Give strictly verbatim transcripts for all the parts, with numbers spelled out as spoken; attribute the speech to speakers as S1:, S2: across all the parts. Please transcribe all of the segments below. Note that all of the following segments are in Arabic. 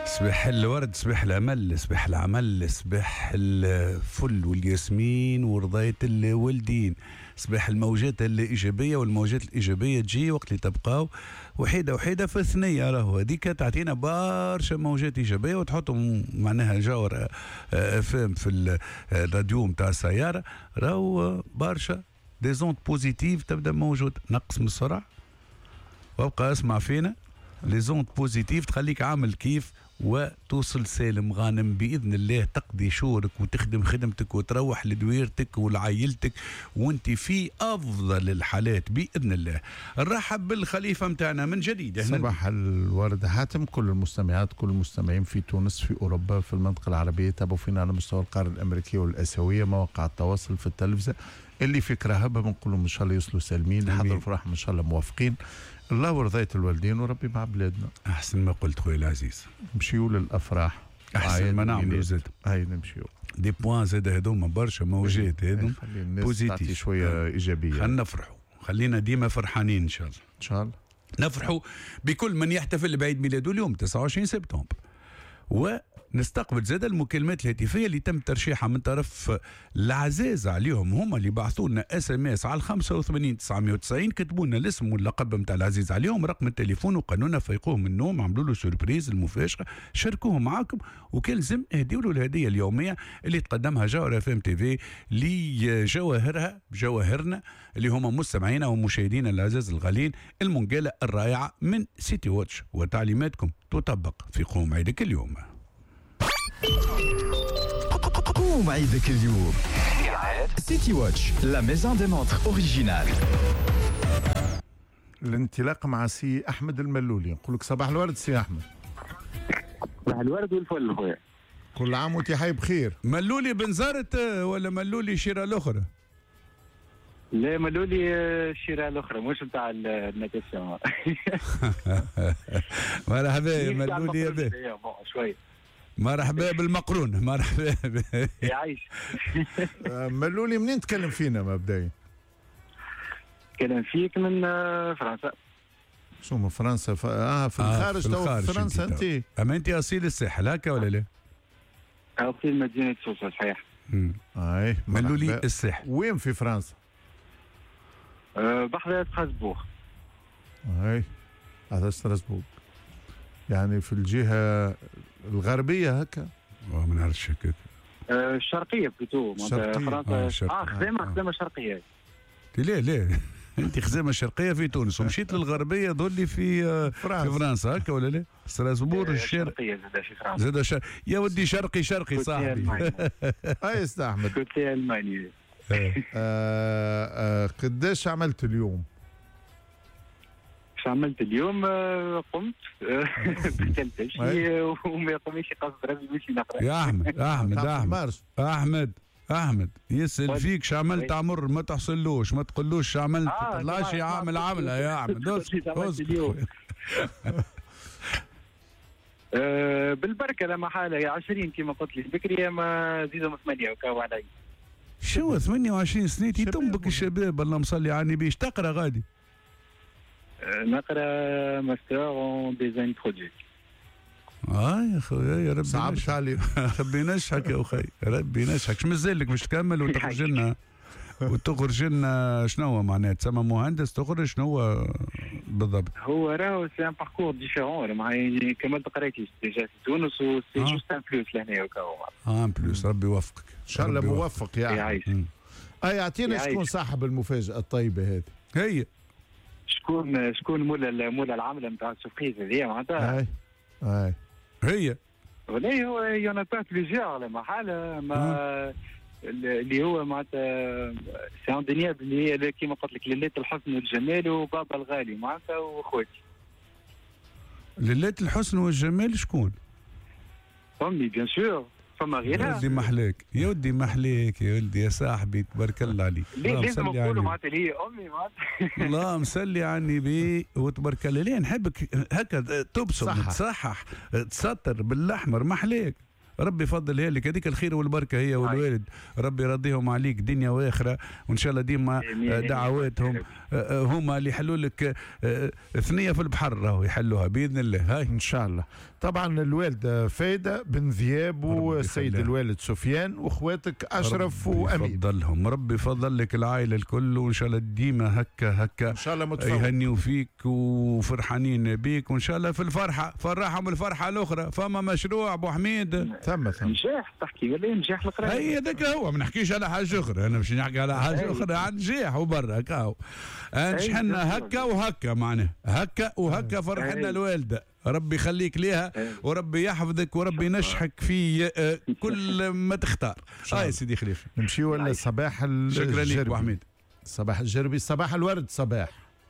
S1: صباح الورد، صباح الامل، صباح العمل، صباح الفل والياسمين ورضاية الوالدين، صباح الموجات الايجابيه، والموجات الايجابيه تجي وقت اللي تبقاو وحيده وحيده في الثنيه. راهو هذيك تعطينا برشا موجات ايجابيه وتحطهم معناها جاور فهم في الراديو نتاع السياره، راهو برشا ديزونت بوزيتيف تبدا موجود. نقص من السرعه وابقى اسمع فينا، لي زونت بوزيتيف تخليك عامل كيف وتوصل سالم غانم باذن الله، تقضي شورك وتخدم خدمتك وتروح لدويرتك ولعائلتك وانت في افضل الحالات باذن الله. نرحب بالخليفه متاعنا من جديد.
S2: صباح الورد حاتم، كل المستمعات كل المستمعين في تونس في اوروبا في المنطقه العربيه تابعوا فينا على مستوى القاره الامريكيه والاسيويه، مواقع التواصل في التلفزه اللي في كراهبه بنقول لهم ان شاء الله يوصلوا سالمين، نحضروا فرحهم ان شاء الله موافقين. الله ورضاية الوالدين وربي مع بلادنا.
S1: احسن ما قلت خويا العزيز،
S2: نمشيو للافراح
S1: احسن ما نعملوا زاد.
S2: هاي نمشيو
S1: دي بوان زاد هذوما برشا موجات هذوم
S2: بوزيتيف شويه ايجابيه.
S1: خلينا نفرحوا، خلينا ديما فرحانين ان شاء الله.
S2: ان شاء الله
S1: نفرحوا بكل من يحتفل بعيد ميلاده اليوم تسعة وعشرين سبتمبر، ونستقبل زاد المكالمات الهاتفيه اللي تم ترشيحها من طرف العزاز عليهم، هم اللي بعثوا لنا اس ام اس على خمسة وثمانين تسعمائة وتسعين، كتبوا لنا الاسم واللقب نتاع العزيز عليهم، رقم التليفون، وقانونا فيقوه من النوم، عملوا له سوربريز المفاجاه، شاركوهم معاكم وكان لازم اهديوا له الهديه اليوميه اللي تقدمها جوهر اف ام تي في لجواهرها جواهرنا اللي هم مستمعينا ومشاهدينا العزاز الغالين، المنقاله الرائعه من سيتي واتش، وتعليماتكم تطبق في قوم عيدك اليوم.
S3: قوم عيدك اليوم سيتي واتش، لا ميزون دي مونتر اوريجينال.
S2: الانطلاق مع سي احمد الملولي. نقول لك صباح الورد سي احمد.
S4: صباح الورد والفل خويا،
S2: كل عام وانت حي بخير.
S1: ملولي بن زارت ولا ملولي شيرة الاخرى؟
S4: لا ملولي الشيرة الاخرى مش نتاع الناتاسيون.
S1: مرحبا يا ملولي يا بيه.
S4: شوي
S1: مرحبا بالمقرون، مرحبا
S4: يعيش.
S2: ملولي منين تكلم فينا مبدئيا؟
S4: تكلم فيك من فرنسا.
S2: شو من فرنسا؟ ف... اه في الخارج. تو
S1: آه
S2: في فرنسا انت؟
S1: اما انت اصيل الساحل هكا ولا لا؟
S4: اصيل مدينة سوسة صحيح.
S2: اي
S1: ملولي الساحل.
S2: وين في فرنسا؟
S4: أه بحر ستراسبورغ.
S2: اي هذا ستراسبورغ يعني في الجهة الغربية هكا؟
S1: اه ما نعرفش هكاك.
S4: أه الشرقية بلوتو. فرنسا اه خدامة خدامة شرقية.
S1: لا لا انت خزامة شرقية في تونس ومشيت للغربية ظلي في فرنسا. في فرنسا هكا ولا لا؟ ستراسبورغ الشرقية
S4: زاد في فرنسا.
S1: زاد شر... يا ودي شرقي شرقي صاحبي.
S2: اي استاذ احمد.
S4: قلت لي الماني.
S2: قداش عملت اليوم؟
S4: اش عملت اليوم؟ قمت بكلت شيء وما يقومش قصد ربي ماشي نقرا.
S1: يا احمد احمد احمد احمد احمد يسأل فيك ش عملت عمر ما تحصلوش، ما تقولوش ش عملت، ما تطلعش عامل عمله يا احمد. اسكت
S4: بالبركه لا محاله عشرين كما قلت لي بكري، ما زيدوا ثمانية وكاو علي.
S1: شو ثمانية وعشرين سنه تنبك الشباب الله مصلي على النبي. اش تقرا غادي؟
S4: نقرا ماستر اون ديزاين برودوي.
S1: اه يا خويا يا ربي
S2: صعبت عليك.
S1: ربي نشحك يا اخي، ربي نشحك. شو مازال لك باش تكمل وتخرج لنا وتخرج لنا شنو معناها تسمى مهندس تخرج شنو بالضبط؟
S4: هو راهو سي ان باركور ديفيرون معناها كملت قرايتي ديجا في تونس وسي جوست ان بلوس لهنا وكا.
S1: اه ان بلوس. ربي يوفقك
S2: ان شاء الله. موفق يا
S4: يعيش.
S2: اي اعطينا شكون صاحب المفاجاه الطيبه هذه؟
S1: هي
S4: شكون شكون مولا مولا العمله نتاع السربريز هذيا معناتها؟
S2: اي اي
S1: هي
S4: ولا هو يون با بليزيور لا محاله ما اللي هو معناتها سي اندينيابل اللي هي كيما قلت لك ليلة الحسن والجمال وبابا الغالي معناتها واخواتي.
S1: ليلة الحسن والجمال شكون؟
S4: امي بيان سور، فما غيرها.
S1: يا ودي محلاك يا ودي محلاك يا ولدي يا صاحبي تبارك الله عليك.
S4: لازم نقولوا معناتها اللي هي امي معناتها.
S1: الله مسلي على النبي وتبارك الله. ليه نحبك هكا تبصم تصحح تسطر بالاحمر محلاك. ربي يفضلها لك، هذيك الخير والبركه هي والوالد، ربي يرضيهم عليك دنيا واخره، وان شاء الله ديما دعواتهم هما اللي يحلوا لك ثنيه في البحر راهو يحلوها باذن الله. هاي
S2: ان شاء الله. طبعا الوالده فايده بن ذياب والسيد الوالد سفيان واخواتك اشرف وامين،
S1: ربي يفضلهم، ربي يفضل لك العائله الكل، وان شاء الله ديما هكا هكا
S2: ان شاء الله متفوق
S1: يهنيوا فيك وفرحانين بيك، وان شاء الله في الفرحه فرحهم الفرحه الاخرى. فما مشروع ابو حميد
S2: ثم ثم
S4: نجاح تحكي ولا نجاح القرايه؟
S1: هي ذاك هو، ما نحكيش على حاجه اخرى، انا مش نحكي على حاجه اخرى، عن نجاح وبرا كاو نشحنا هكا وهكا معناه هكا وهكا فرحنا الوالده، ربي يخليك ليها وربي يحفظك وربي ينجحك في كل ما تختار. اه يا سيدي خليفه
S2: نمشي ولا صباح الجربي؟
S1: شكرا لك ابو حميد.
S2: صباح الجربي، صباح الورد، صباح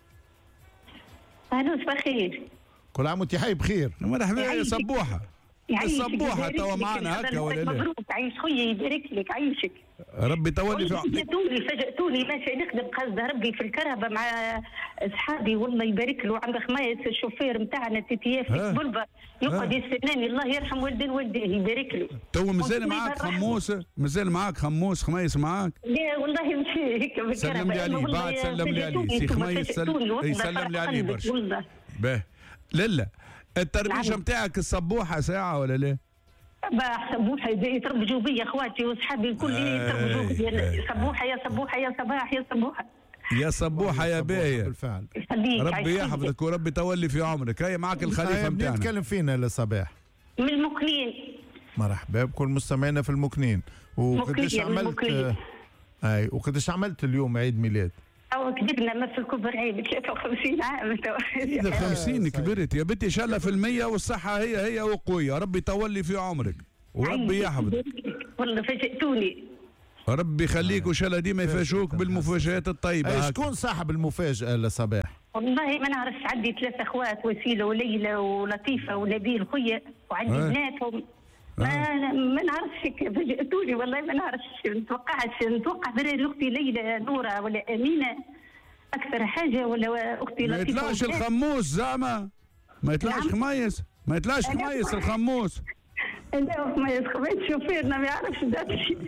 S5: اهلا صباح الخير،
S2: كل عام وانت حي بخير.
S1: مرحبا يا صبوحه. الصبوحه توا معنا هكا ولا لا؟
S5: مبروك، عايش خويا يبارك لك، عايشك
S1: ربي يطول في عمرك.
S5: فاجأتوني فاجأتوني ماشي نخدم قصد ربي في الكرهبه مع اصحابي، والله يبارك له. عند خمايس الشوفير نتاعنا تيتياف في بلبه يقعد يستناني، الله يرحم والدين والديه يبارك له.
S1: تو مازال معاك خموس؟ مازال معاك خموس خميس معاك؟
S5: لا والله مشي هيك بالكرهبه.
S1: سلم لي عليه بعد، سلم لي عليه سي خميس، سلم لي عليه برشا. باهي لالا التربيشه نتاعك الصبوحه ساعه ولا لا؟
S5: باح صبوحه يتربجوا بيا اخواتي واصحابي الكل يتربجوا بيا، صبوحه يا صبوحه يا صباح يا صبوحه
S1: يا صبوحه يا باهيه
S2: بالفعل.
S1: ربي يحفظك وربي يتولي في عمرك. هيا معك الخليفه نتاعنا.
S2: نتكلم فينا لصباح
S5: من المكنين.
S2: مرحبا بكل مستمعينا في المكنين. وقداش عملت اي وقداش عملت اليوم عيد ميلاد؟
S5: أو كبرنا ما في الكبر عيد ثلاثة وخمسين عام تو.
S1: إذا خمسين كبرت يا بنتي، إن شاء الله في المية والصحة هي هي وقوية، ربي يطول في عمرك وربي يحفظك.
S5: والله فاجأتوني.
S1: ربي يخليك وإن شاء الله ديما يفاجئوك بالمفاجآت الطيبة.
S2: شكون صاحب المفاجأة لصباح؟
S5: والله ما نعرفش، عندي ثلاثة أخوات، وسيلة وليلى ولطيفة ونبيل خويا، وعندي بناتهم. ما ما نعرفش، فاجأتوني والله ما نعرفش، ما نتوقعش. نتوقع برا اختي ليلى نوره ولا امينه اكثر حاجه، ولا اختي لطيفه.
S1: ما يطلعش الخموس زعما؟ ما يطلعش خميس؟ ما يطلعش خميس الخموس؟
S5: لا خميس خميس شوفيرنا ما يعرفش داتشي.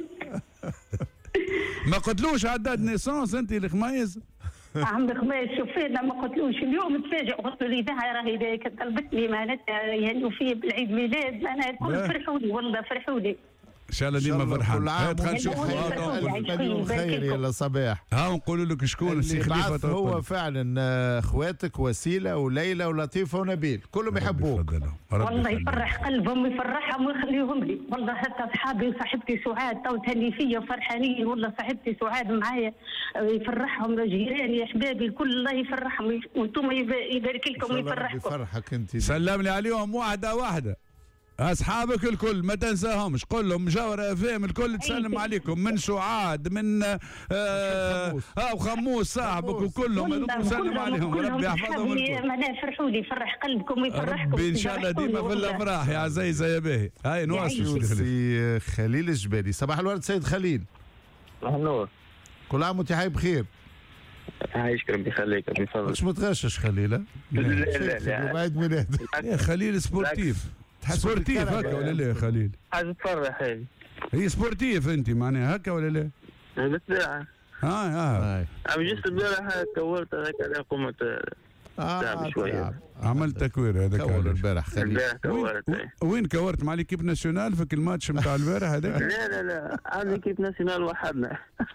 S1: ما قتلوش عداد نيسانس انت الخميس؟
S5: عم خميس شوفيرنا ما قتلوش. اليوم تفاجئ قلت لي داها راهي طلبتني معناتها يهنوا فيا بالعيد ميلاد، انا الكل فرحوا لي والله فرحوا لي.
S1: ان شاء الله ديما فرحان.
S2: دخل نشوف مليون خير يا صباح.
S1: ها نقولوا لك شكون السي خليفه؟
S2: هو فعلا اخواتك وسيله وليلى ولطيفه ونبيل كلهم يحبوك.
S5: والله يفرح قلبهم ويفرحهم ويخليهم لي. والله حتى اصحابي وصاحبتي سعاد تو تهني فيا وفرحانين، والله صاحبتي سعاد معايا يفرحهم، جيراني احبابي الكل الله يفرحهم، وانتم يبارك لكم ويفرحكم.
S2: يفرحك انت.
S1: سلم لي عليهم واحده واحده اصحابك الكل ما تنساهمش، قول لهم جوهره فهم الكل تسلم عليكم، من سعاد من اه, آه وخموس صاحبك وكلهم هذوك تسلم عليهم، ربي يحفظهم الكل.
S5: ما فرحوا لي يفرح قلبكم ويفرحكم
S1: ربي ان شاء الله ديما في الافراح يا عزيزه يا باهي. هاي نواصل.
S2: سي خليل الجبالي، صباح الورد سيد خليل.
S6: صباح النور،
S2: كل عام وانت حي بخير.
S6: عايشك ربي يخليك ربي يفضلك.
S2: مش متغشش خليل؟ لا
S6: لا لا
S2: عيد ميلاد
S1: يا خليل سبورتيف. سبورتيف هكا ولا لا يا خليل؟
S6: حاجة تفرح هذه.
S1: هي سبورتيف انت معناها هكا ولا لا؟
S6: بالطبيعة.
S1: اه اه
S6: عم جست البارح كورت هذاك على قمة تعب شوية.
S1: عملت تكوير هذاك
S2: كور البارح خليل.
S6: البارح كورت.
S1: وين كورت؟ مع ليكيب ناسيونال في الماتش نتاع البارح هذاك؟
S6: لا لا لا عندنا ليكيب ناسيونال وحدنا.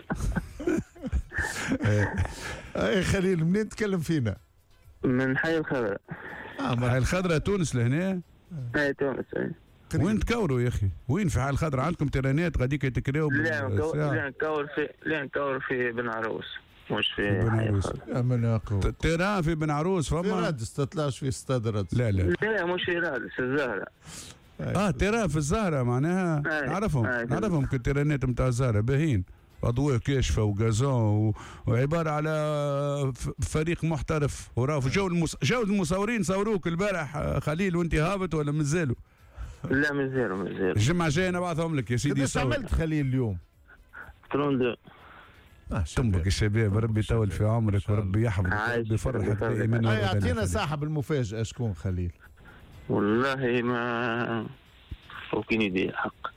S2: اي خليل منين تكلم فينا؟
S6: من حي الخضراء.
S1: اه حي الخضراء تونس لهنا؟
S6: اي تونس اي.
S1: وين تكوروا يا اخي؟ وين في حي الخضراء عندكم تيرانات غاديك تكريو؟
S6: لا لا نكور في لا نكور في بن عروس مش في
S1: بن عروس. تيران في بن عروس فما؟
S2: في رادس تطلعش في استاد رادس.
S1: لا لا
S6: لا مش في رادس الزهرة.
S1: اه تيران في الزهرة معناها نعرفهم نعرفهم كالتيرانات نتاع الزهرة باهين، اضواء كاشفه وغازون وعباره على فريق محترف. وراه جو المس... جو المصورين صوروك البارح خليل وانت هابط ولا مازالوا؟
S6: لا مازالوا مازالوا.
S1: الجمعه الجايه نبعثهم لك يا سيدي.
S2: كيفاش عملت خليل اليوم؟
S6: ثلاثة
S2: آه
S1: تنبك الشباب، ربي يطول في عمرك وربي يحفظك وربي يفرحك دائما.
S2: يعطينا صاحب المفاجاه شكون خليل؟
S6: والله ما فوقيني دي حق.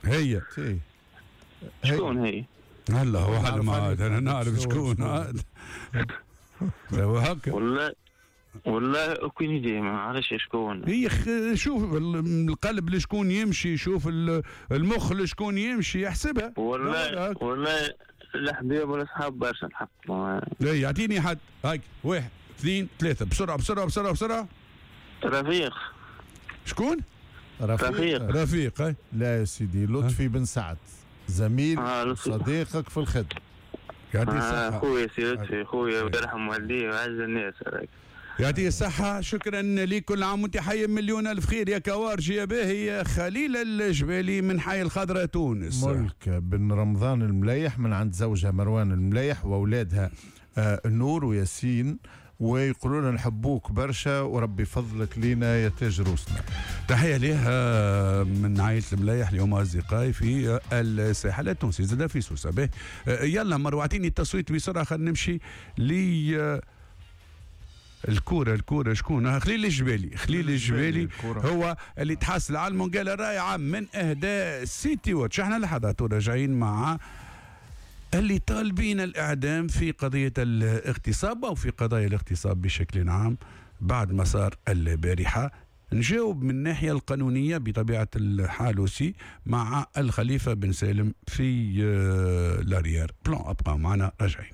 S1: هي
S2: تي.
S6: شكون هي؟
S1: هلا هو
S2: نعرف
S1: حل ما عاد انا
S2: عليك.
S1: نعرف
S2: شكون-
S1: شكون عاد هو هكا.
S6: والله والله اوكين ايدي ما نعرفش شكون.
S1: هي خ- شوف ال- القلب لشكون يمشي، شوف ال- المخ لشكون يمشي، احسبها.
S6: والله والله الحبيب والاصحاب برشا الحق.
S1: اي يعطيني حد هاك، واحد اثنين ثلاثة، بسرعة بسرعة بسرعة بسرعة.
S6: رفيق
S1: شكون؟
S6: رفيق.
S1: رفيق. هاي
S2: لا يا سيدي، لطفي بن سعد، زميل
S6: آه، لطفي.
S2: صديقك في الخدمة.
S1: يعطيه
S6: آه
S1: الصحة.
S6: خويا سي لطفي خويا ويرحم والديه وعز الناس هذاك.
S1: يعطيه الصحة. شكرا لك، كل عام وانت حي مليون ألف خير يا كوارجي يا باهي. خليل الجبالي من حي الخضراء تونس.
S2: ملك بن رمضان المليح من عند زوجها مروان المليح وأولادها آه نور وياسين، ويقولون نحبوك برشا وربي فضلك لينا يا تاج روسنا.
S1: تحية لها من عائلة المليح اليوم أصدقائي في الساحل التونسي زاد في سوسة. به يلا مروا اعطيني التصويت بسرعة، خلينا نمشي ل الكورة. الكورة شكون؟ خليل الجبالي. خليل الجبالي هو اللي تحصل على المونجالة الرائعة من إهداء سيتي واتش. احنا لحظات راجعين مع اللي طالبين الإعدام في قضية الاغتصاب أو في قضايا الاغتصاب بشكل عام بعد مسار البارحة. نجاوب من الناحية القانونية بطبيعة الحال وسي مع الخليفة بن سالم في لاريير بلان. أبقى معنا راجعين.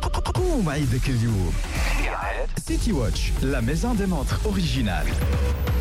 S3: قوم عيدك اليوم. سيتي واتش لا ميزون دي مونتر اوريجينال.